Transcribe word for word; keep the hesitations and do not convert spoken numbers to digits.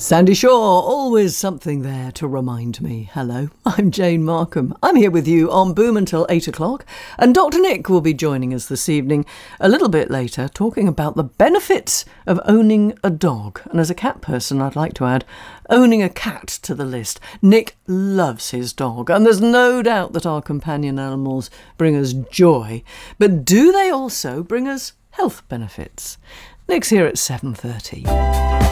Sandy Shaw, always something there to remind me. Hello, I'm Jane Markham. I'm here with you on Boom until eight o'clock, and Doctor Nick will be joining us this evening a little bit later, talking about the benefits of owning a dog. And as a cat person, I'd like to add owning a cat to the list. Nick loves his dog, and there's no doubt that our companion animals bring us joy. But do they also bring us health benefits? Nick's here at seven thirty.